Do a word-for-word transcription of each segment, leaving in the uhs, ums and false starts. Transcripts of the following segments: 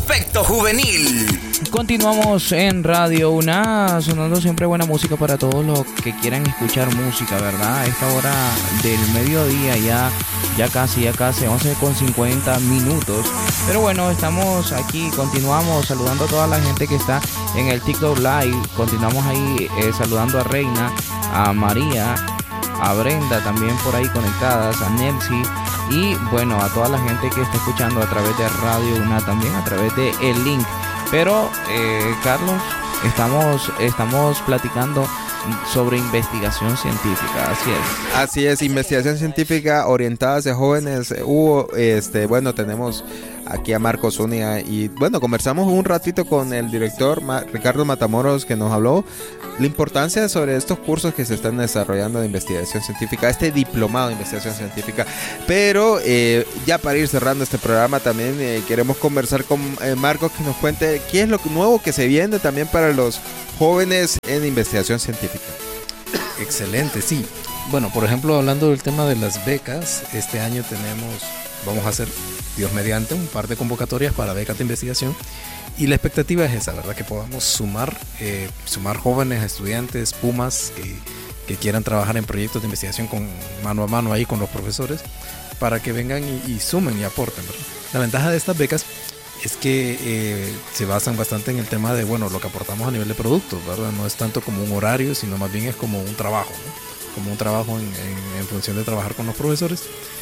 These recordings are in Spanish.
Aspecto Juvenil. Continuamos en Radio UNA, sonando siempre buena música para todos los que quieran escuchar música, ¿verdad? A esta hora del mediodía ya, ya casi, ya casi, once con cincuenta minutos. Pero bueno, estamos aquí, continuamos saludando a toda la gente que está en el TikTok Live. Continuamos ahí eh, saludando a Reina, a María, a Brenda también por ahí conectadas, a Nelcy. Y bueno, a toda la gente que está escuchando a través de Radio UNA, también a través de el link. Pero, eh, Carlos, estamos, estamos platicando sobre investigación científica, así es. Así es, investigación científica orientada hacia jóvenes. Hubo, este, bueno, tenemos aquí a Marcos Zúñiga y bueno, conversamos un ratito con el director Ma- Ricardo Matamoros, que nos habló la importancia sobre estos cursos que se están desarrollando de investigación científica, este diplomado de investigación científica. Pero eh, ya para ir cerrando este programa también eh, queremos conversar con eh, Marcos, que nos cuente qué es lo nuevo que se viene también para los jóvenes en investigación científica. Excelente, sí. Bueno, por ejemplo, hablando del tema de las becas, este año tenemos, vamos a hacer, Dios mediante, un par de convocatorias para becas de investigación. Y la expectativa es esa, ¿verdad? Que podamos sumar, eh, sumar jóvenes, estudiantes, pumas, que, que quieran trabajar en proyectos de investigación con mano a mano ahí con los profesores, para que vengan y, y sumen y aporten, ¿verdad? La ventaja de estas becas es que eh, se basan bastante en el tema de, bueno, lo que aportamos a nivel de productos, ¿verdad? No es tanto como un horario, sino más bien es como un trabajo, ¿no? Como un trabajo en, en, en función de trabajar con los profesores.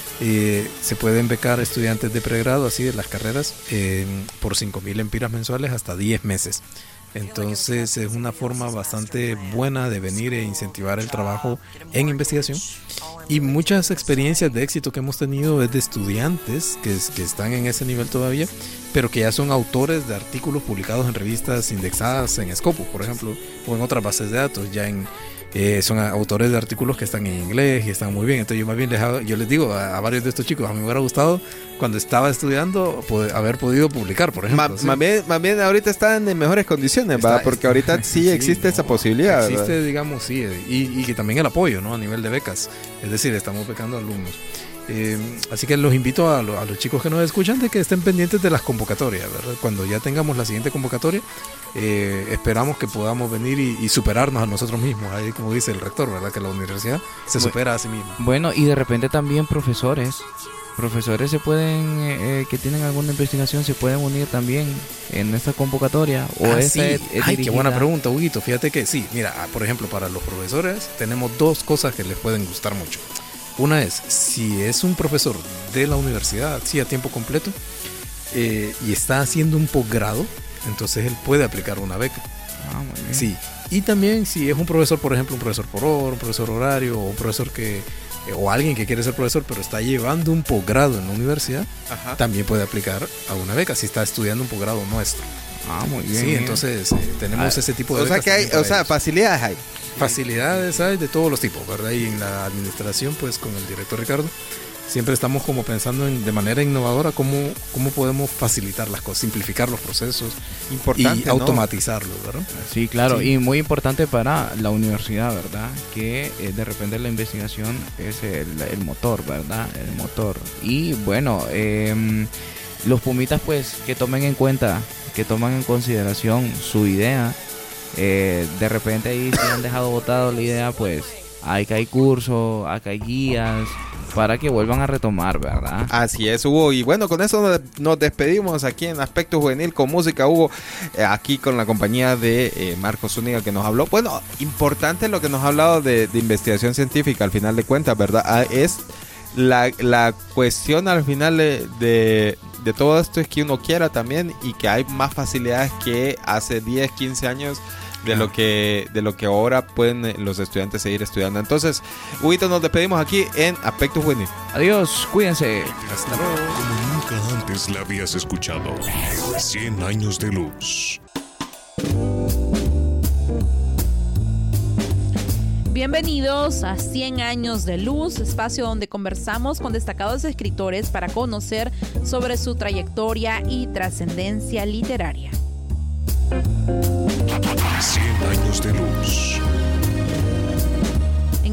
Eh, se pueden becar estudiantes de pregrado, así de las carreras, eh, por cinco mil empiras mensuales hasta diez meses. Entonces es una forma bastante buena de venir e incentivar el trabajo en investigación. Y muchas experiencias de éxito que hemos tenido es de estudiantes que, que están en ese nivel todavía, pero que ya son autores de artículos publicados en revistas indexadas en Scopus, por ejemplo, o en otras bases de datos, ya en Eh, son autores de artículos que están en inglés y están muy bien. Entonces yo más bien les, hago, yo les digo a, a varios de estos chicos, a mí me hubiera gustado cuando estaba estudiando poder, haber podido publicar, por ejemplo. Ma, ¿sí? más, bien, más bien ahorita están en mejores condiciones, Está, ¿verdad? Porque está, ahorita sí, sí existe no, esa posibilidad, existe, ¿verdad? digamos, sí, y, y que también el apoyo, ¿no? A nivel de becas, es decir, estamos becando alumnos. Eh, así que los invito a, lo, a los chicos que nos escuchan de que estén pendientes de las convocatorias, ¿verdad? Cuando ya tengamos la siguiente convocatoria, eh, esperamos que podamos venir y, y superarnos a nosotros mismos, ahí como dice el rector, ¿verdad? Que la universidad se supera a sí misma. Bueno, y de repente también profesores, profesores se pueden, eh, que tienen alguna investigación, se pueden unir también en esta convocatoria. O ah, esta sí. es, es Ay, dirigida... qué buena pregunta, Huguito. Fíjate que sí, mira, por ejemplo, para los profesores tenemos dos cosas que les pueden gustar mucho. Una es, si es un profesor de la universidad, sí, a tiempo completo, eh, y está haciendo un posgrado, entonces él puede aplicar una beca. Ah, muy bien. Sí, y también si es un profesor, por ejemplo, un profesor por hora, un profesor horario, o un profesor que, eh, o alguien que quiere ser profesor, pero está llevando un posgrado en la universidad, Ajá. también puede aplicar a una beca si está estudiando un posgrado nuestro. Ah, muy bien. Sí, bien. entonces eh, tenemos Ah, ese tipo de O sea becas que hay, también o sea, para ellos. facilidades hay. Facilidades hay de todos los tipos, ¿verdad? Y en la administración, pues con el director Ricardo, siempre estamos como pensando en, de manera innovadora cómo, cómo podemos facilitar las cosas, simplificar los procesos Importante, y ¿no? automatizarlos, ¿verdad? Sí, claro, Sí. y muy importante para la universidad, ¿verdad? Que eh, de repente la investigación es el, el motor, ¿verdad? El motor. Y bueno, eh, los pumitas pues que tomen en cuenta, que tomen en consideración su idea. Eh, de repente ahí si han dejado botado la idea, pues hay que hay cursos, acá hay guías para que vuelvan a retomar, ¿verdad? Así es, Hugo. Y bueno, con eso nos, nos despedimos aquí en Aspecto Juvenil con música, Hugo, eh, aquí con la compañía de eh, Marcos Zúñiga, que nos habló. Bueno, importante lo que nos ha hablado de, de investigación científica, al final de cuentas, ¿verdad? Ah, es la, la cuestión al final de, de, de todo esto es que uno quiera también y que hay más facilidades que hace diez, quince años de lo que de lo que ahora pueden los estudiantes seguir estudiando. Entonces, Huguito, nos despedimos aquí en Aspecto Juvenil. Adiós, cuídense. Hasta luego. Como nunca antes la habías escuchado. cien años de luz. Bienvenidos a cien años de luz, espacio donde conversamos con destacados escritores para conocer sobre su trayectoria y trascendencia literaria. cien años de luz. En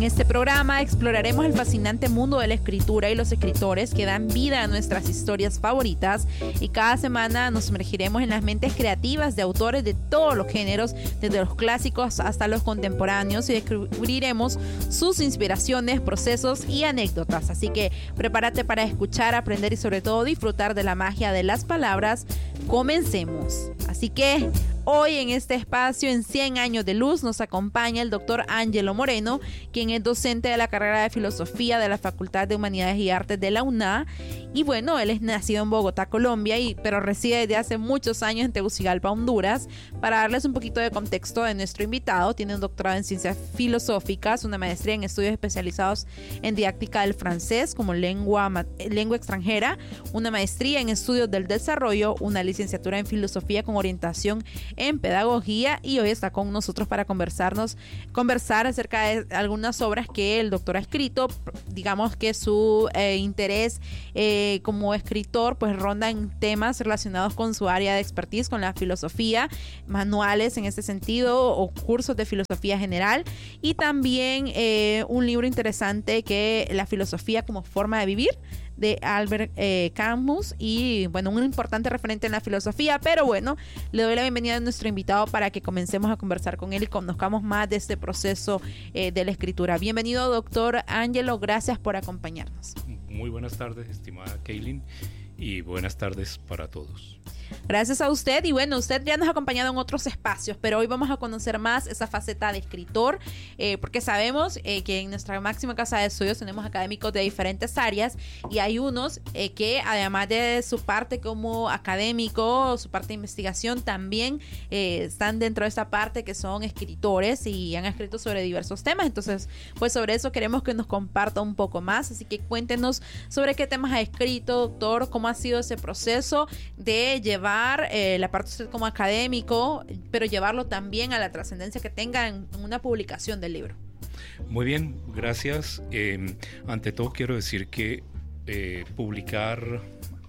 En este programa exploraremos el fascinante mundo de la escritura y los escritores que dan vida a nuestras historias favoritas, y cada semana nos sumergiremos en las mentes creativas de autores de todos los géneros, desde los clásicos hasta los contemporáneos, y descubriremos sus inspiraciones, procesos y anécdotas. Así que prepárate para escuchar, aprender y sobre todo disfrutar de la magia de las palabras. Comencemos. Así que hoy en este espacio, en cien años de luz, nos acompaña el doctor Ángelo Moreno, quien es docente de la carrera de Filosofía de la Facultad de Humanidades y Artes de la U N A. Y bueno, él es nacido en Bogotá, Colombia, y, pero reside desde hace muchos años en Tegucigalpa, Honduras. Para darles un poquito de contexto de nuestro invitado, tiene un doctorado en Ciencias Filosóficas, una maestría en estudios especializados en didáctica del francés como lengua, lengua extranjera, una maestría en estudios del desarrollo, una licenciatura en Filosofía con orientación en pedagogía, y hoy está con nosotros para conversarnos, conversar acerca de algunas obras que el doctor ha escrito. Digamos que su eh, interés eh, como escritor pues ronda en temas relacionados con su área de expertise, con la filosofía, manuales en este sentido o cursos de filosofía general, y también eh, un libro interesante que La filosofía como forma de vivir, de Albert eh, Camus, y bueno, un importante referente en la filosofía. Pero bueno, le doy la bienvenida a nuestro invitado para que comencemos a conversar con él y conozcamos más de este proceso eh, de la escritura. Bienvenido, doctor Ángelo, gracias por acompañarnos. Muy buenas tardes, estimada Kaylin, y buenas tardes para todos. Gracias a usted. Y bueno, usted ya nos ha acompañado en otros espacios, pero hoy vamos a conocer más esa faceta de escritor, eh, porque sabemos eh, que en nuestra máxima casa de estudios tenemos académicos de diferentes áreas, y hay unos eh, que además de su parte como académico, su parte de investigación, también eh, están dentro de esta parte, que son escritores y han escrito sobre diversos temas. Entonces, pues sobre eso queremos que nos comparta un poco más. Así que cuéntenos sobre qué temas ha escrito, doctor, cómo ha sido ese proceso de llevar llevar eh, la parte usted como académico, pero llevarlo también a la trascendencia que tenga en una publicación del libro. Muy bien, gracias. Eh, ante todo quiero decir que eh, publicar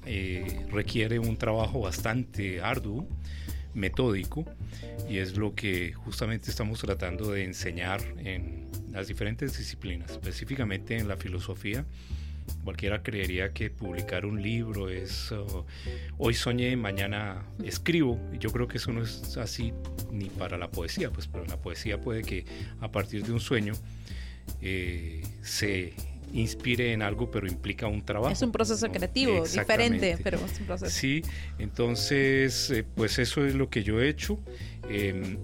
eh, requiere un trabajo bastante arduo, metódico, y es lo que justamente estamos tratando de enseñar en las diferentes disciplinas, específicamente en la filosofía. Cualquiera creería que publicar un libro es uh, hoy soñé, mañana escribo. Yo creo que eso no es así ni para la poesía, pues, pero la poesía puede que a partir de un sueño eh, se inspire en algo, pero implica un trabajo. Es un proceso ¿no? creativo, diferente, pero es un proceso. Sí, entonces, eh, pues eso es lo que yo he hecho, eh,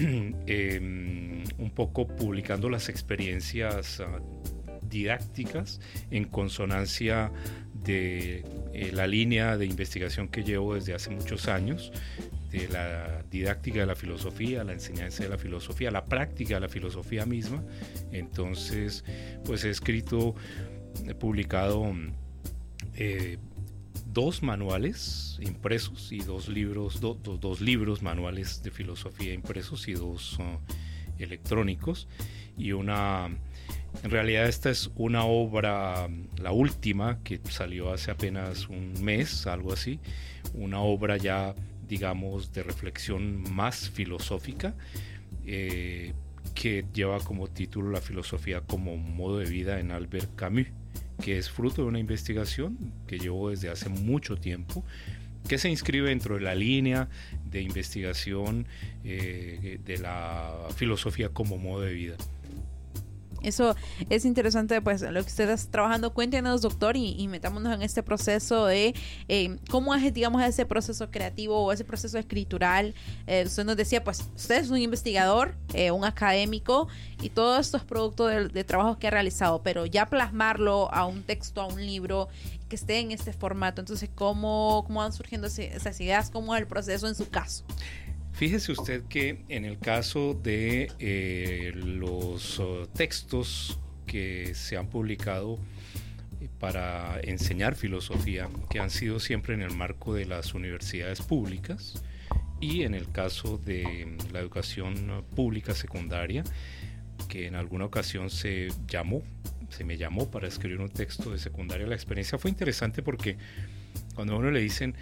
eh, un poco publicando las experiencias uh, didácticas en consonancia de eh, la línea de investigación que llevo desde hace muchos años, de la didáctica de la filosofía, la enseñanza de la filosofía, la práctica de la filosofía misma. Entonces, pues he escrito, he publicado eh, dos manuales impresos y dos libros, do, do, dos libros manuales de filosofía impresos y dos uh, electrónicos, y una... En realidad esta es una obra, la última, que salió hace apenas un mes, algo así, una obra ya, digamos, de reflexión más filosófica, eh, que lleva como título La filosofía como modo de vida, en Albert Camus, que es fruto de una investigación que llevo desde hace mucho tiempo, que se inscribe dentro de la línea de investigación eh, de la filosofía como modo de vida. Eso es interesante, pues, lo que usted está trabajando. Cuéntenos, doctor, y, y metámonos en este proceso de eh, cómo es, digamos, ese proceso creativo o ese proceso escritural. Eh, usted nos decía, pues, usted es un investigador, eh, un académico, y todo esto es producto de, de trabajos que ha realizado, pero ya plasmarlo a un texto, a un libro, que esté en este formato. Entonces, ¿cómo, cómo van surgiendo esas ideas? ¿Cómo es el proceso en su caso? Fíjese usted que en el caso de eh, los uh, textos que se han publicado para enseñar filosofía, que han sido siempre en el marco de las universidades públicas, y en el caso de la educación pública secundaria, que en alguna ocasión se llamó, se me llamó para escribir un texto de secundaria, la experiencia fue interesante porque cuando a uno le dicen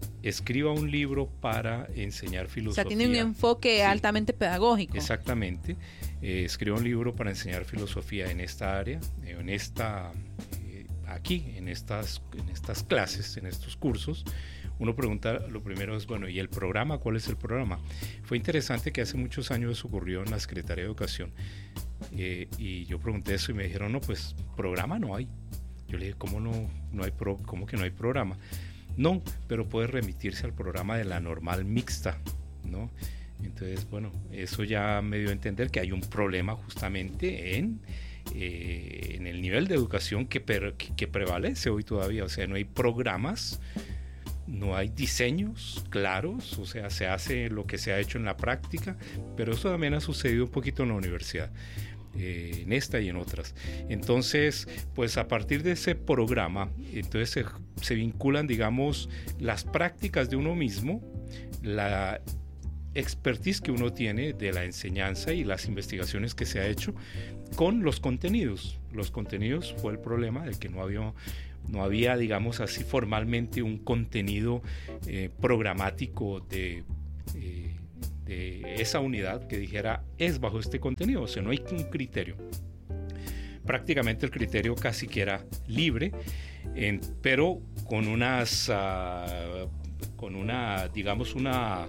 escriba un libro para enseñar filosofía. O sea, tiene un enfoque sí, altamente pedagógico. Exactamente. Eh, escriba un libro para enseñar filosofía en esta área, en esta, eh, aquí, en estas, en estas clases, en estos cursos. Uno pregunta, lo primero es, bueno, ¿y el programa? ¿Cuál es el programa? Fue interesante que hace muchos años eso ocurrió en la Secretaría de Educación. Eh, y yo pregunté eso y me dijeron, no, pues programa no hay. Yo le dije, ¿cómo, no, no hay pro, ¿cómo que no hay programa? No, pero puede remitirse al programa de la normal mixta, ¿no? Entonces, bueno, eso ya me dio a entender que hay un problema justamente en, eh, en el nivel de educación que, per, que, que prevalece hoy todavía. O sea, no hay programas, no hay diseños claros, o sea, se hace lo que se ha hecho en la práctica, pero eso también ha sucedido un poquito en la universidad. Eh, en esta y en otras. Entonces, pues a partir de ese programa, entonces se, se vinculan, digamos, las prácticas de uno mismo, la expertise que uno tiene de la enseñanza y las investigaciones que se ha hecho con los contenidos. Los contenidos fue el problema de que no había, no había, digamos así, formalmente un contenido eh, programático de eh, de esa unidad que dijera es bajo este contenido, o sea, no hay un criterio. Prácticamente el criterio casi que era libre, en, pero con unas, uh, con una, digamos, una,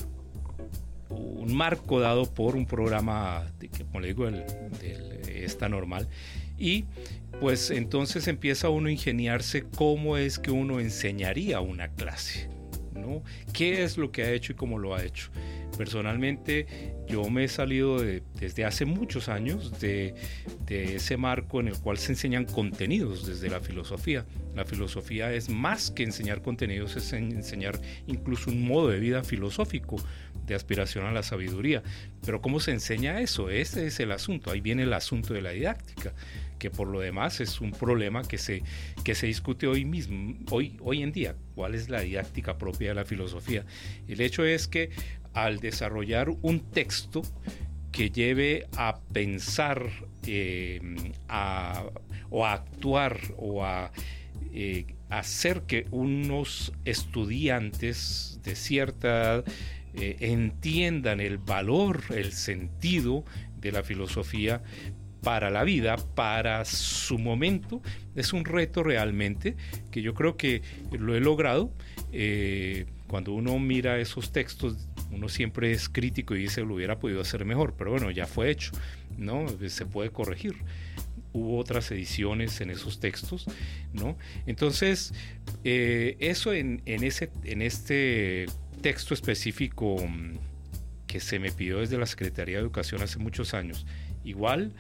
un marco dado por un programa, de, que, como le digo, el, del, esta normal. Y pues entonces empieza uno a ingeniarse cómo es que uno enseñaría una clase, ¿no? ¿Qué es lo que ha hecho y cómo lo ha hecho? Personalmente yo me he salido de, desde hace muchos años de, de ese marco en el cual se enseñan contenidos desde la filosofía. La filosofía es más que enseñar contenidos, es enseñar incluso un modo de vida filosófico de aspiración a la sabiduría. Pero ¿cómo se enseña eso? Ese es el asunto, ahí viene el asunto de la didáctica, que por lo demás es un problema que se, que se discute hoy mismo, hoy, hoy en día. ¿Cuál es la didáctica propia de la filosofía? El hecho es que al desarrollar un texto que lleve a pensar eh, a, o a actuar o a eh, hacer que unos estudiantes de cierta edad eh, entiendan el valor, el sentido de la filosofía para la vida, para su momento, es un reto realmente que yo creo que lo he logrado. Eh, cuando uno mira esos textos, uno siempre es crítico y dice lo hubiera podido hacer mejor, pero bueno, ya fue hecho, ¿no? Se puede corregir. Hubo otras ediciones en esos textos, ¿no? Entonces, eh, eso en, en, ese, en este texto específico que se me pidió desde la Secretaría de Educación hace muchos años. Igual,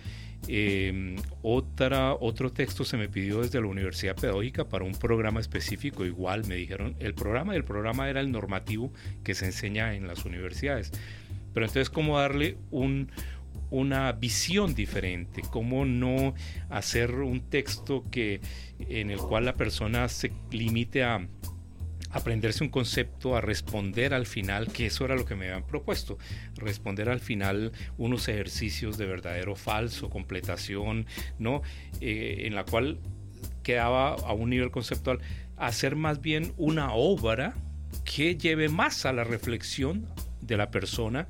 eh, otra, otro texto se me pidió desde la Universidad Pedagógica para un programa específico. Igual me dijeron, el programa, el programa era el normativo que se enseña en las universidades. Pero entonces, ¿cómo darle un, una visión diferente? ¿Cómo no hacer un texto que, en el cual la persona se limite a aprenderse un concepto, a responder al final, que eso era lo que me habían propuesto, responder al final unos ejercicios de verdadero o falso, completación, ¿no? Eh, en la cual quedaba a un nivel conceptual, hacer más bien una obra que lleve más a la reflexión de la persona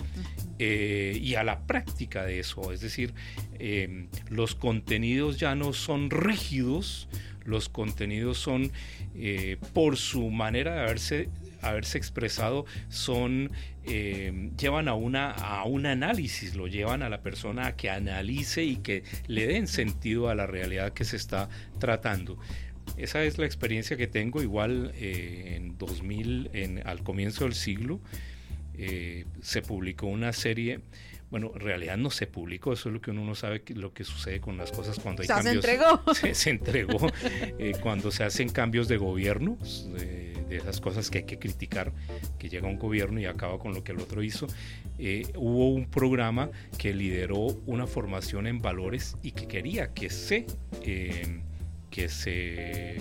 eh, y a la práctica de eso. Es decir, eh, los contenidos ya no son rígidos, los contenidos son, eh, por su manera de haberse, haberse expresado, son, eh, llevan a, una, a un análisis, lo llevan a la persona a que analice y que le den sentido a la realidad que se está tratando. Esa es la experiencia que tengo. Igual eh, en dos mil, en, al comienzo del siglo, eh, se publicó una serie. Bueno, en realidad no se publicó, eso es lo que uno no sabe, lo que sucede con las cosas cuando hay o sea, cambios. Se entregó. Se, se entregó eh, cuando se hacen cambios de gobierno, eh, de esas cosas que hay que criticar, que llega un gobierno y acaba con lo que el otro hizo. Eh, hubo un programa que lideró una formación en valores y que quería que se, eh, que se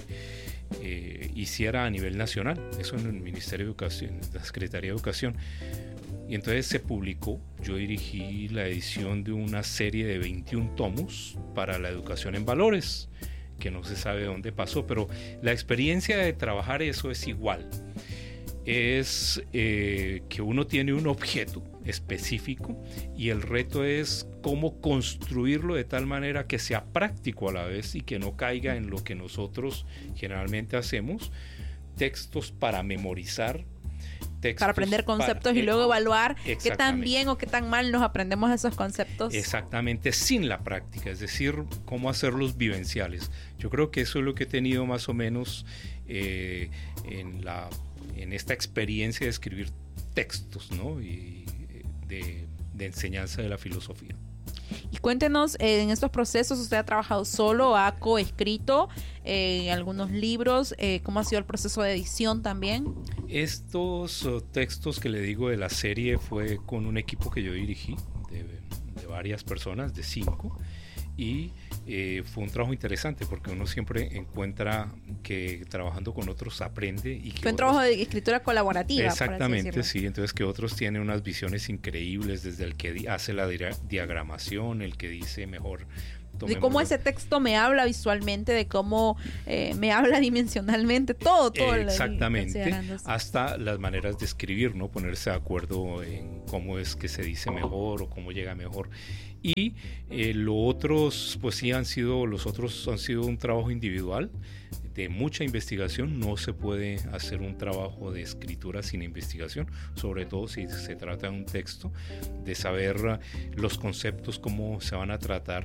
eh, hiciera a nivel nacional, eso en el Ministerio de Educación, en la Secretaría de Educación. Y entonces se publicó, yo dirigí la edición de una serie de veintiún tomos para la educación en valores, que no se sabe dónde pasó, pero la experiencia de trabajar eso es igual. es eh, que uno tiene un objeto específico y el reto es cómo construirlo de tal manera que sea práctico a la vez y que no caiga en lo que nosotros generalmente hacemos, textos para memorizar, textos para aprender conceptos para, y luego evaluar qué tan exactamente. bien o qué tan mal nos aprendemos esos conceptos. Exactamente, sin la práctica, es decir, cómo hacerlos vivenciales. Yo creo que eso es lo que he tenido más o menos eh, en, la, en esta experiencia de escribir textos, ¿no? Y de, de enseñanza de la filosofía. Y cuéntenos, eh, en estos procesos usted ha trabajado solo, ha coescrito eh, algunos libros, eh, ¿cómo ha sido el proceso de edición también? Estos uh, textos que le digo de la serie fue con un equipo que yo dirigí, de, de varias personas, de cinco, y eh, fue un trabajo interesante porque uno siempre encuentra que trabajando con otros aprende. Y que fue un otros, trabajo de escritura colaborativa. Exactamente, sí. Entonces que otros tienen unas visiones increíbles, desde el que di- hace la dia- diagramación, el que dice mejor. De cómo ese texto me habla visualmente, de cómo eh, me habla dimensionalmente, todo, todo. Exactamente, hasta las maneras de escribir, ¿no? Ponerse de acuerdo en cómo es que se dice mejor o cómo llega mejor. Y eh, los otros, pues sí han sido, los otros han sido un trabajo individual de mucha investigación. No se puede hacer un trabajo de escritura sin investigación, sobre todo si se trata de un texto, de saber los conceptos, cómo se van a tratar.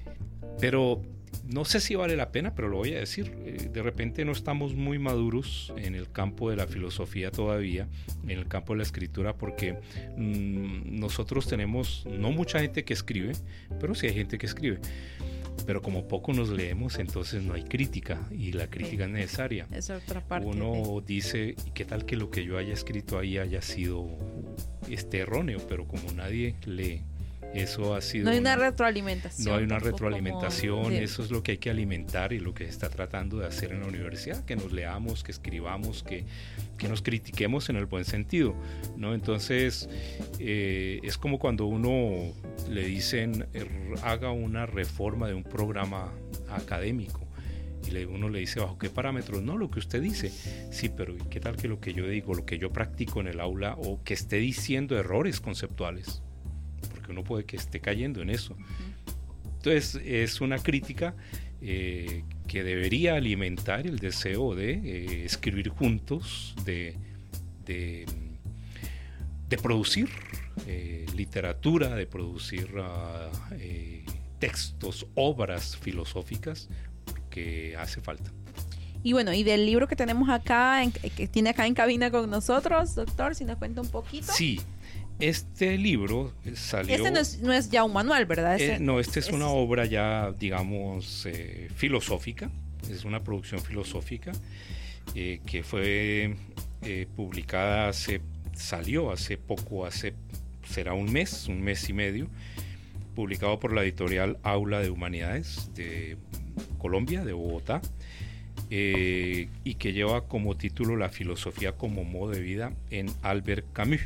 Pero no sé si vale la pena, pero lo voy a decir. De repente no estamos muy maduros en el campo de la filosofía todavía, en el campo de la escritura, porque mmm, nosotros tenemos no mucha gente que escribe, pero sí hay gente que escribe. Pero como poco nos leemos, entonces no hay crítica, y la crítica sí, es necesaria. Es otra parte. Uno de... dice, ¿y qué tal que lo que yo haya escrito ahí haya sido este, erróneo? Pero como nadie lee, eso ha sido... No hay una, una retroalimentación. No hay una retroalimentación, como... eso es lo que hay que alimentar y lo que se está tratando de hacer en la universidad, que nos leamos, que escribamos, que, que nos critiquemos en el buen sentido, ¿no? Entonces, eh, es como cuando uno le dicen, haga una reforma de un programa académico. Y le, uno le dice, ¿bajo qué parámetros? No, lo que usted dice. Sí, pero ¿qué tal que lo que yo digo, lo que yo practico en el aula, o que esté diciendo errores conceptuales? Porque uno puede que esté cayendo en eso. Entonces es una crítica eh, que debería alimentar el deseo de eh, escribir juntos, de, de, de producir eh, literatura, de producir uh, eh, textos, obras filosóficas, porque hace falta. Y bueno, y del libro que tenemos acá, en, que tiene acá en cabina con nosotros, doctor, si nos cuenta un poquito. Sí. Este libro salió... Este no es, no es ya un manual, ¿verdad? Este, eh, no, este es, es una es... obra ya, digamos, eh, filosófica. Es una producción filosófica eh, que fue eh, publicada hace... Salió hace poco, hace... Será un mes, un mes y medio. Publicado por la editorial Aula de Humanidades de Colombia, de Bogotá. Eh, y que lleva como título La filosofía como modo de vida en Albert Camus.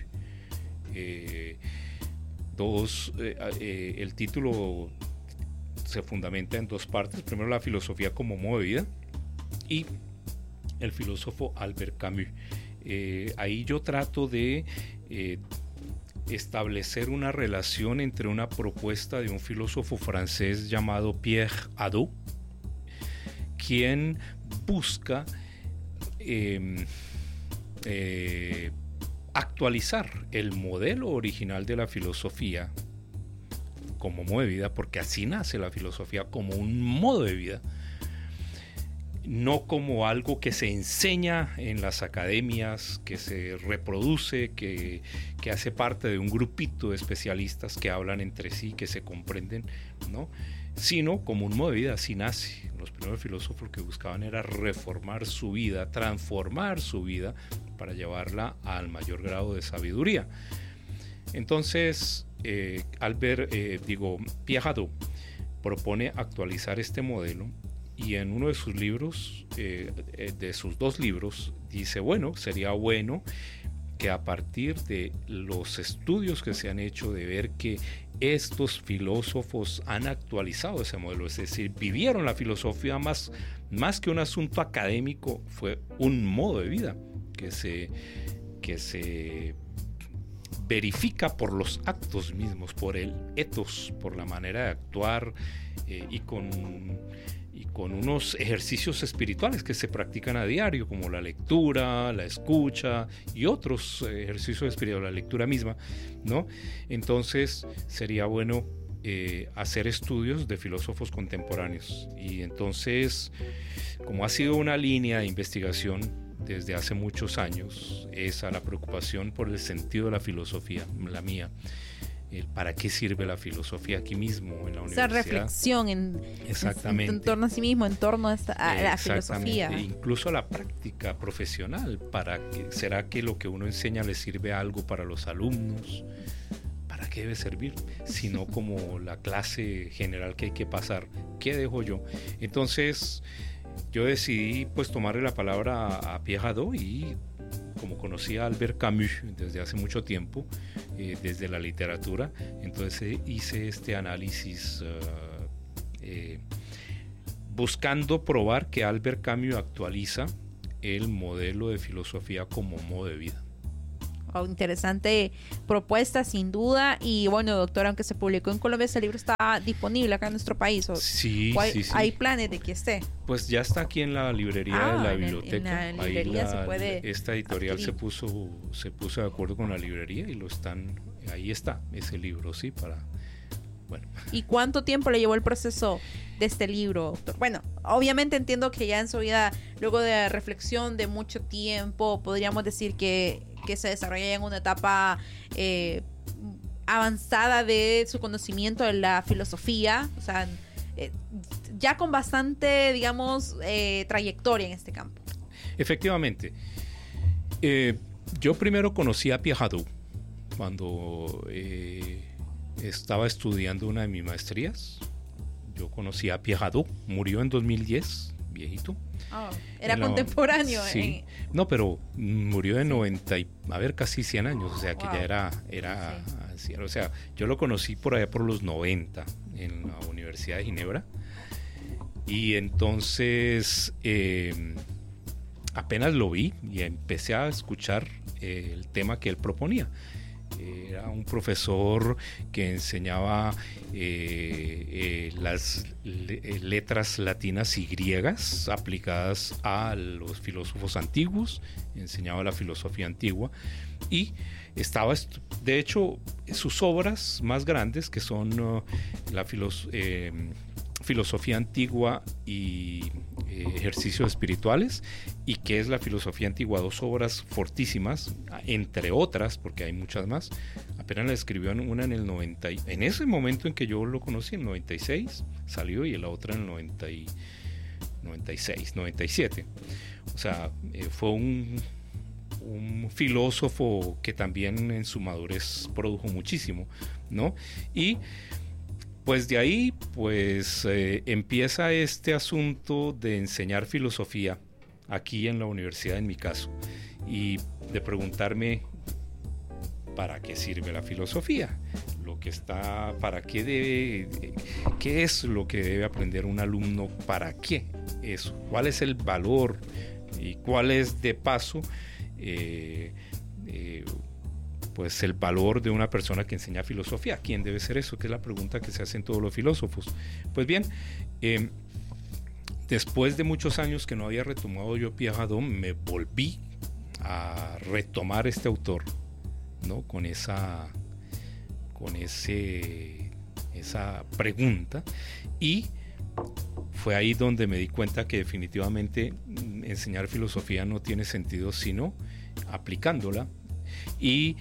Eh, dos, eh, eh, el título se fundamenta en dos partes. Primero, la filosofía como modo de vida y el filósofo Albert Camus. Eh, ahí yo trato de eh, establecer una relación entre una propuesta de un filósofo francés llamado Pierre Hadot, quien busca eh, eh, actualizar el modelo original de la filosofía como modo de vida, porque así nace la filosofía, como un modo de vida, no como algo que se enseña en las academias, que se reproduce, que, que hace parte de un grupito de especialistas que hablan entre sí, que se comprenden, ¿no? Sino como un modo de vida. Así nace. Los primeros filósofos que buscaban era reformar su vida, transformar su vida para llevarla al mayor grado de sabiduría. Entonces, eh, Albert, eh, digo, Pierre Hadot propone actualizar este modelo, y en uno de sus libros, eh, de sus dos libros, dice, bueno, sería bueno que a partir de los estudios que se han hecho, de ver que estos filósofos han actualizado ese modelo, es decir, vivieron la filosofía más, más que un asunto académico, fue un modo de vida que se que se verifica por los actos mismos, por el ethos, por la manera de actuar eh, y con... y con unos ejercicios espirituales que se practican a diario, como la lectura, la escucha y otros ejercicios espirituales, la lectura misma, ¿no? Entonces sería bueno eh, hacer estudios de filósofos contemporáneos. Y entonces, como ha sido una línea de investigación desde hace muchos años, esa la preocupación por el sentido de la filosofía, la mía. El para qué sirve la filosofía aquí mismo en la universidad. Esa reflexión en, Exactamente. en, en torno a sí mismo, en torno a, esta, a la filosofía. Incluso a la práctica profesional. Para que, ¿será que lo que uno enseña le sirve algo para los alumnos? ¿Para qué debe servir? Sino como la clase general que hay que pasar. ¿Qué dejo yo? Entonces yo decidí pues tomarle la palabra a, a Pierre Hadot, y como conocía a Albert Camus desde hace mucho tiempo, eh, desde la literatura, entonces hice este análisis uh, eh, buscando probar que Albert Camus actualiza el modelo de filosofía como modo de vida. Oh, interesante propuesta, sin duda. Y bueno, doctor, aunque se publicó en Colombia, ese libro está disponible acá en nuestro país. ¿O sí, hay, sí, sí. ¿Hay planes de que esté? Pues ya está aquí en la librería ah, de la en biblioteca. En la librería ahí la, se puede esta editorial adquirir. se puso se puso de acuerdo con la librería y lo están. Ahí está ese libro, sí, para. Bueno. ¿Y cuánto tiempo le llevó el proceso de este libro, doctor? Bueno, obviamente entiendo que ya en su vida, luego de reflexión de mucho tiempo, podríamos decir que, que se desarrolla en una etapa eh, avanzada de su conocimiento de la filosofía, o sea, eh, ya con bastante, digamos, eh, trayectoria en este campo. Efectivamente. Eh, yo primero conocí a Pierre Hadot cuando... Eh, estaba estudiando una de mis maestrías. Yo conocí a Pierre Hadot, murió en dos mil diez, viejito. Oh, era la, contemporáneo. Sí, eh. no, pero murió de noventa y, a ver, casi cien años, o sea que wow. ya era, era sí. O sea, yo lo conocí por allá por los noventa en la Universidad de Ginebra, y entonces eh, apenas lo vi y empecé a escuchar eh, el tema que él proponía. Era un profesor que enseñaba eh, eh, las le, letras latinas y griegas aplicadas a los filósofos antiguos, enseñaba la filosofía antigua, y estaba, de hecho, sus obras más grandes, que son uh, la filos, eh, filosofía antigua y eh, ejercicios espirituales, y que es la filosofía antigua, dos obras fortísimas, entre otras, porque hay muchas más. Apenas la escribió una en el noventa, en ese momento en que yo lo conocí, en el noventa y seis salió, y la otra en el noventa y, noventa y seis, noventa y siete. O sea, eh, fue un, un filósofo que también en su madurez produjo muchísimo, ¿no? Y pues de ahí pues eh, empieza este asunto de enseñar filosofía aquí en la universidad, en mi caso, y de preguntarme para qué sirve la filosofía, lo que está, para qué debe, qué es lo que debe aprender un alumno, para qué eso, cuál es el valor y cuál es de paso eh, eh, pues el valor de una persona que enseña filosofía. ¿Quién debe ser eso? Que es la pregunta que se hacen todos los filósofos. Pues bien, eh, después de muchos años que no había retomado yo Pierre Hadot, me volví a retomar este autor, ¿no? Con esa, con ese, esa pregunta, y fue ahí donde me di cuenta que definitivamente enseñar filosofía no tiene sentido sino aplicándola. Y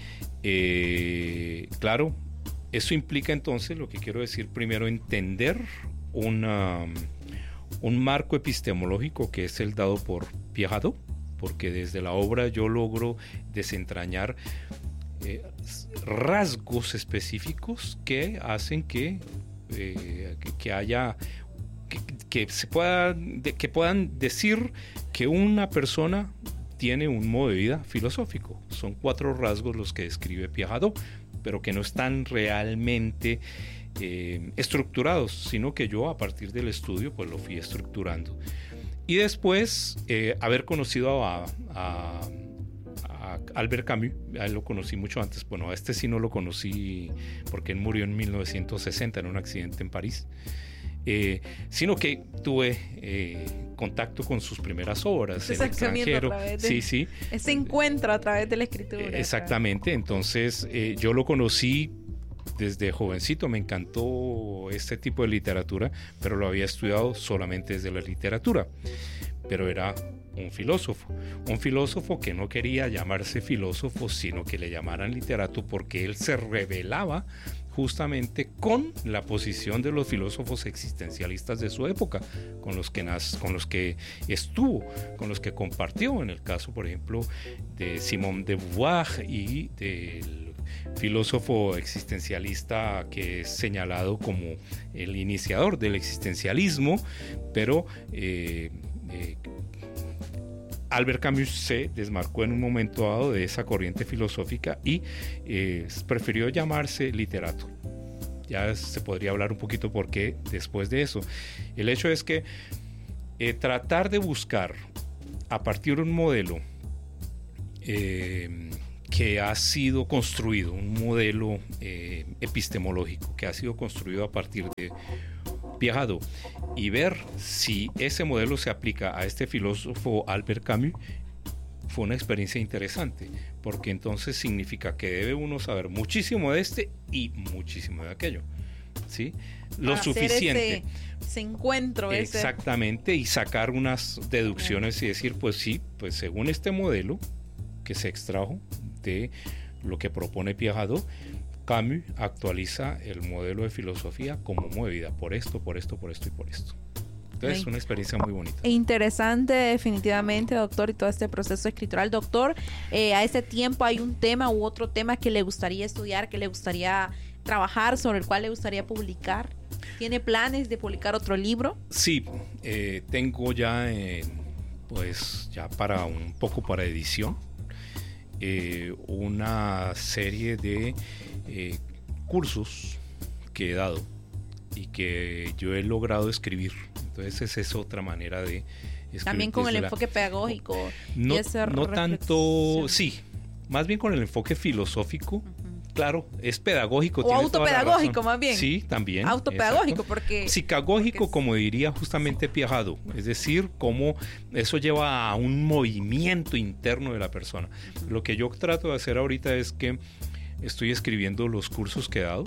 eh, claro, eso implica entonces, lo que quiero decir primero, entender una, un marco epistemológico que es el dado por Pierre Hadot, porque desde la obra yo logro desentrañar eh, rasgos específicos que hacen que, eh, que, que haya que, que se pueda de, que puedan decir que una persona tiene un modo de vida filosófico. Son cuatro rasgos los que describe Pierre Hadot, pero que no están realmente eh, estructurados, sino que yo a partir del estudio pues lo fui estructurando. Y después eh, haber conocido a, a, a Albert Camus, a él lo conocí mucho antes, bueno, a este sí no lo conocí porque él murió en mil novecientos sesenta en un accidente en París, eh, sino que tuve eh, contacto con sus primeras obras, El extranjero, de, sí, sí. Ese encuentro a través de la escritura. Exactamente, entonces eh, yo lo conocí desde jovencito, me encantó este tipo de literatura, pero lo había estudiado solamente desde la literatura, pero era un filósofo, un filósofo que no quería llamarse filósofo, sino que le llamaran literato, porque él se rebelaba justamente con la posición de los filósofos existencialistas de su época, con los que, nas, con los que estuvo, con los que compartió, en el caso, por ejemplo, de Simone de Beauvoir y del filósofo existencialista que es señalado como el iniciador del existencialismo, pero eh, eh, Albert Camus se desmarcó en un momento dado de esa corriente filosófica y eh, prefirió llamarse literato. Ya se podría hablar un poquito por qué después de eso. El hecho es que eh, tratar de buscar a partir de un modelo eh, que ha sido construido, un modelo eh, epistemológico que ha sido construido a partir de Piaget, y ver si ese modelo se aplica a este filósofo Albert Camus, fue una experiencia interesante, porque entonces significa que debe uno saber muchísimo de este y muchísimo de aquello, ¿sí? Lo Para suficiente. Hacer ese, ese encuentro. Exactamente, ese... y sacar unas deducciones y decir, pues sí, pues según este modelo que se extrajo de lo que propone Piaget, Camus actualiza el modelo de filosofía como movida por esto, por esto, por esto y por esto. Entonces es una experiencia muy bonita. Interesante definitivamente, doctor, y todo este proceso escritural. Doctor, eh, a ese tiempo hay un tema u otro tema que le gustaría estudiar, que le gustaría trabajar, sobre el cual le gustaría publicar. ¿Tiene planes de publicar otro libro? Sí, eh, tengo ya, eh, pues ya para un poco para edición, eh, una serie de eh, cursos que he dado y que yo he logrado escribir. Entonces esa es otra manera de escribir. También con el la... enfoque pedagógico. No, y esa no tanto, sí, más bien con el enfoque filosófico. Uh-huh. Claro, es pedagógico. O autopedagógico más bien. Sí, también. Autopedagógico, porque... Psicagógico, porque es... como diría justamente Piaget. Es decir, cómo eso lleva a un movimiento interno de la persona. Uh-huh. Lo que yo trato de hacer ahorita es que estoy escribiendo los cursos que he dado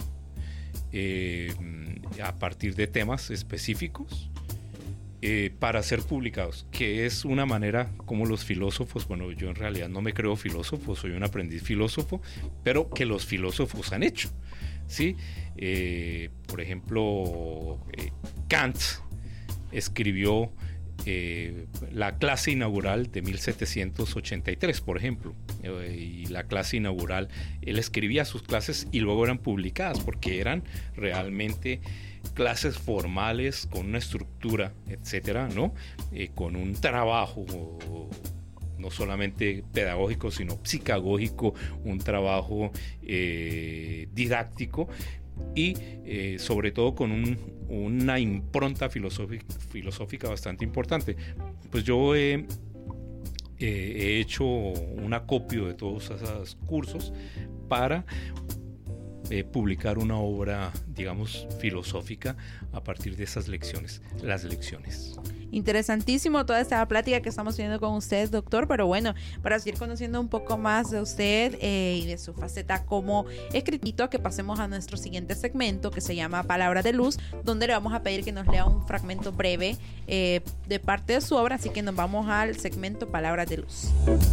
eh, a partir de temas específicos eh, para ser publicados, que es una manera como los filósofos, bueno, yo en realidad no me creo filósofo, soy un aprendiz filósofo, pero que los filósofos han hecho, ¿sí? Eh, por ejemplo, eh, Kant escribió Eh, la clase inaugural de mil setecientos ochenta y tres, por ejemplo, eh, y la clase inaugural, él escribía sus clases y luego eran publicadas porque eran realmente clases formales con una estructura, etcétera, ¿no? Eh, con un trabajo no solamente pedagógico, sino psicagógico, un trabajo eh, didáctico y eh, sobre todo con un, una impronta filosófica, filosófica bastante importante. Pues yo he, eh, he hecho un acopio de todos esos cursos para eh, publicar una obra, digamos, filosófica a partir de esas lecciones, las lecciones. Interesantísimo toda esta plática que estamos teniendo con usted, doctor, pero bueno, para seguir conociendo un poco más de usted eh, y de su faceta como escritor, que pasemos a nuestro siguiente segmento que se llama Palabras de Luz, donde le vamos a pedir que nos lea un fragmento breve eh, de parte de su obra, así que nos vamos al segmento Palabras de Luz.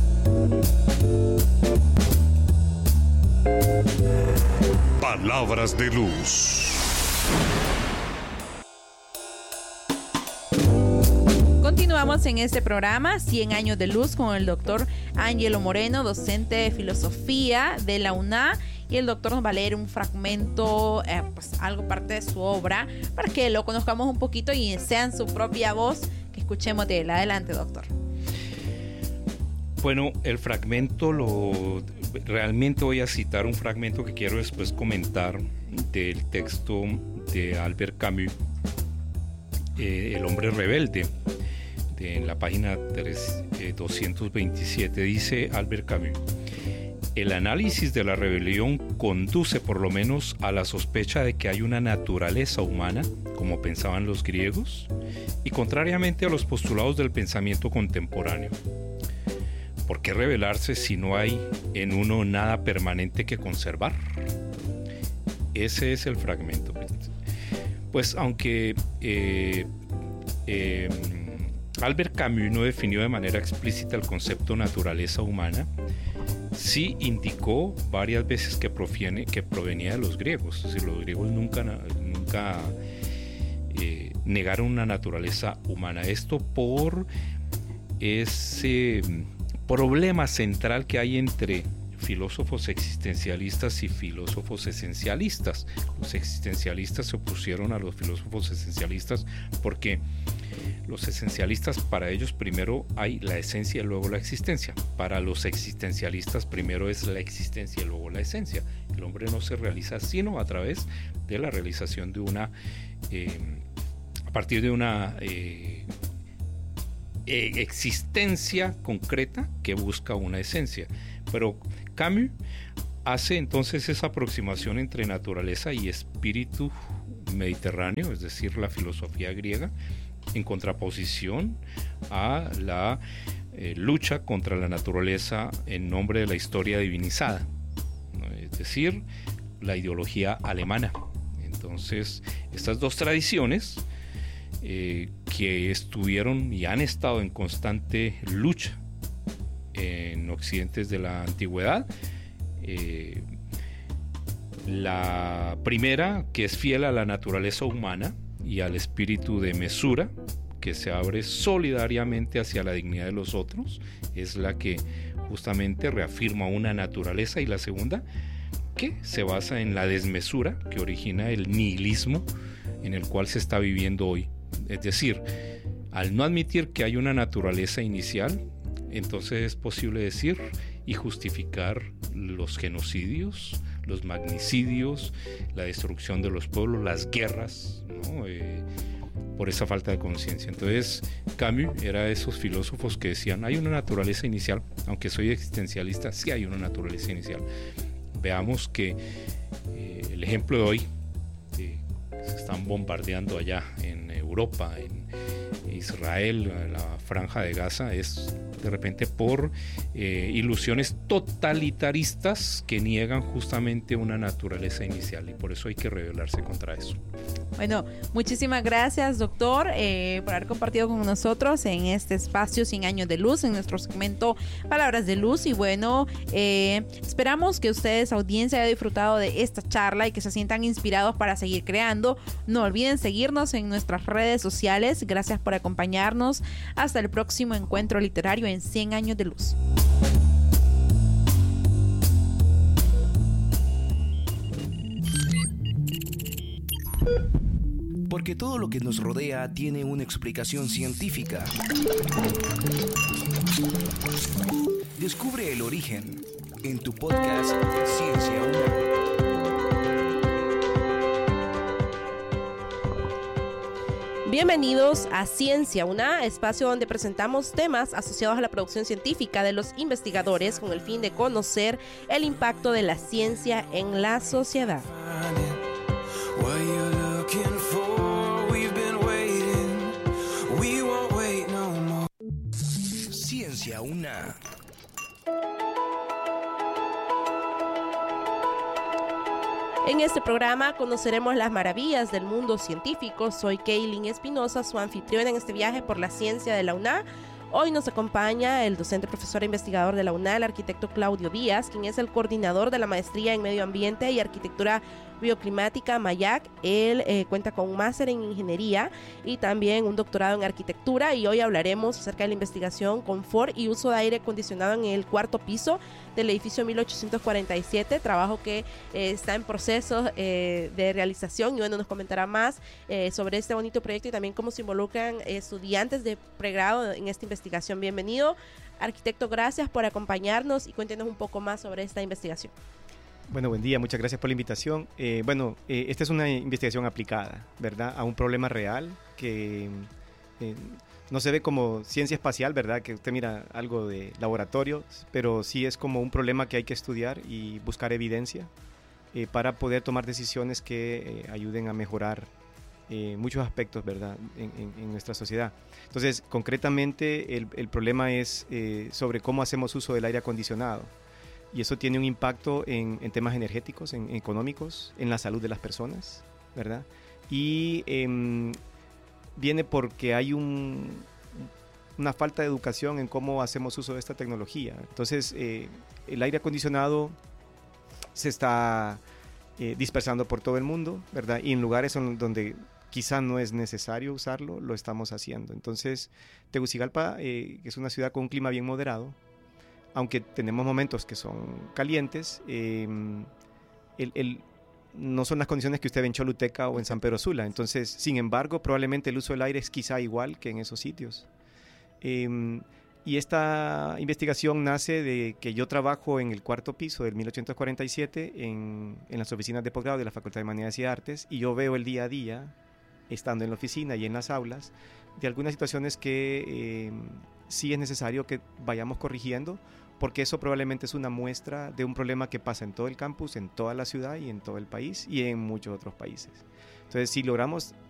Palabras de Luz. Continuamos en este programa cien años de luz con el doctor Ángelo Moreno, docente de filosofía de la U N A, y el doctor nos va a leer un fragmento, eh, pues algo parte de su obra, para que lo conozcamos un poquito y sea en su propia voz que escuchemos de él. Adelante, doctor. Bueno, el fragmento lo realmente voy a citar un fragmento que quiero después comentar del texto de Albert Camus, eh, El hombre rebelde, de, en la página tres, eh, doscientos veintisiete, dice Albert Camus: el análisis de la rebelión conduce por lo menos a la sospecha de que hay una naturaleza humana, como pensaban los griegos, y contrariamente a los postulados del pensamiento contemporáneo. ¿Por qué rebelarse si no hay en uno nada permanente que conservar? Ese es el fragmento. Pues aunque eh, eh, Albert Camus no definió de manera explícita el concepto naturaleza humana, sí indicó varias veces que, proviene, que provenía de los griegos. Es decir, los griegos nunca, nunca eh, negaron una naturaleza humana. Esto por ese problema central que hay entre filósofos existencialistas y filósofos esencialistas. Los existencialistas se opusieron a los filósofos esencialistas porque los esencialistas, para ellos primero hay la esencia y luego la existencia. Para los existencialistas primero es la existencia y luego la esencia. El hombre no se realiza sino a través de la realización de una, eh, a partir de una eh, eh, existencia concreta que busca una esencia. Pero Camus hace entonces esa aproximación entre naturaleza y espíritu mediterráneo, es decir, la filosofía griega, en contraposición a la eh, lucha contra la naturaleza en nombre de la historia divinizada, ¿no? Es decir, la ideología alemana. Entonces, estas dos tradiciones eh, que estuvieron y han estado en constante lucha en occidentes de la antigüedad, eh, la primera, que es fiel a la naturaleza humana y al espíritu de mesura, que se abre solidariamente hacia la dignidad de los otros, es la que justamente reafirma una naturaleza, y la segunda, que se basa en la desmesura que origina el nihilismo en el cual se está viviendo hoy. Es decir, al no admitir que hay una naturaleza inicial, entonces es posible decir y justificar los genocidios, los magnicidios, la destrucción de los pueblos, las guerras, ¿no? Eh, por esa falta de conciencia. Entonces Camus era de esos filósofos que decían: hay una naturaleza inicial, aunque soy existencialista, sí hay una naturaleza inicial. Veamos que eh, el ejemplo de hoy, eh, se están bombardeando allá en Europa, en Israel, la franja de Gaza, es de repente por eh, ilusiones totalitaristas que niegan justamente una naturaleza inicial, y por eso hay que rebelarse contra eso. Bueno, muchísimas gracias, doctor, eh, por haber compartido con nosotros en este espacio cien años de luz, en nuestro segmento Palabras de Luz. Y bueno, eh, esperamos que ustedes, audiencia, hayan disfrutado de esta charla y que se sientan inspirados para seguir creando. No olviden seguirnos en nuestras redes sociales. Gracias por acompañarnos. Hasta el próximo encuentro literario en cien años de luz. Porque todo lo que nos rodea tiene una explicación científica. Descubre el origen en tu podcast Ciencia UNA. Bienvenidos a Ciencia UNA, espacio donde presentamos temas asociados a la producción científica de los investigadores con el fin de conocer el impacto de la ciencia en la sociedad. Ciencia UNA. En este programa conoceremos las maravillas del mundo científico. Soy Kaylin Espinosa, su anfitriona en este viaje por la ciencia de la UNA. Hoy nos acompaña el docente, profesor e investigador de la UNA, el arquitecto Claudio Díaz, quien es el coordinador de la maestría en Medio Ambiente y Arquitectura Bioclimática MAYAC. Él eh, cuenta con un máster en ingeniería y también un doctorado en arquitectura, y hoy hablaremos acerca de la investigación, confort y uso de aire acondicionado en el cuarto piso del edificio mil ochocientos cuarenta y siete, trabajo que eh, está en proceso eh, de realización, y bueno, nos comentará más eh, sobre este bonito proyecto y también cómo se involucran eh, estudiantes de pregrado en esta investigación. Bienvenido, arquitecto, gracias por acompañarnos y cuéntenos un poco más sobre esta investigación. Bueno, buen día, muchas gracias por la invitación. Eh, bueno, eh, esta es una investigación aplicada, ¿verdad?, a un problema real que eh, no se ve como ciencia espacial, ¿verdad? Que usted mira algo de laboratorio, pero sí es como un problema que hay que estudiar y buscar evidencia eh, para poder tomar decisiones que eh, ayuden a mejorar eh, muchos aspectos, ¿verdad? En, en, en nuestra sociedad. Entonces, concretamente, el, el problema es eh, sobre cómo hacemos uso del aire acondicionado. Y eso tiene un impacto en, en temas energéticos, en, en económicos, en la salud de las personas, ¿verdad? Y eh, viene porque hay un, una falta de educación en cómo hacemos uso de esta tecnología. Entonces, eh, el aire acondicionado se está eh, dispersando por todo el mundo, ¿verdad? Y en lugares donde quizá no es necesario usarlo, lo estamos haciendo. Entonces, Tegucigalpa, eh, que es una ciudad con un clima bien moderado, aunque tenemos momentos que son calientes, eh, el, el, no son las condiciones que usted ve en Choluteca o en San Pedro Sula. Entonces, sin embargo, probablemente el uso del aire es quizá igual que en esos sitios. Eh, y esta investigación nace de que yo trabajo en el cuarto piso del mil ochocientos cuarenta y siete en, en las oficinas de posgrado de la Facultad de Humanidades y Artes, y yo veo el día a día, estando en la oficina y en las aulas, de algunas situaciones que eh, sí es necesario que vayamos corrigiendo, porque eso probablemente es una muestra de un problema que pasa en todo el campus, en toda la ciudad y en todo el país y en muchos otros países. Entonces, si logramos